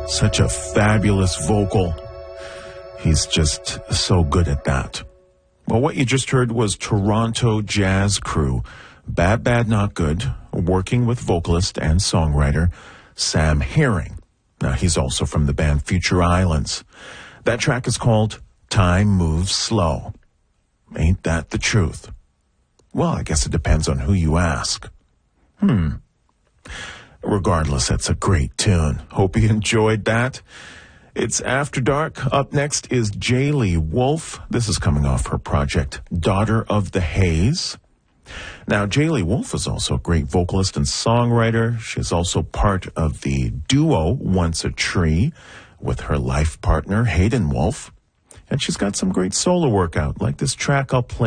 Such a fabulous vocal. He's just so good at that. Well, what you just heard was Toronto jazz crew, Bad Bad Not Good, working with vocalist and songwriter Sam Herring. Now, he's also from the band Future Islands. That track is called Time Moves Slow. Ain't that the truth? Well, I guess it depends on who you ask. Regardless, that's a great tune. Hope you enjoyed that. It's After Dark. Up next is Jaylee Wolf. This is coming off her project, Daughter of the Haze. Now, Jaylee Wolf is also a great vocalist and songwriter. She's also part of the duo Once a Tree with her life partner, Hayden Wolf. And she's got some great solo work out, like this track I'll play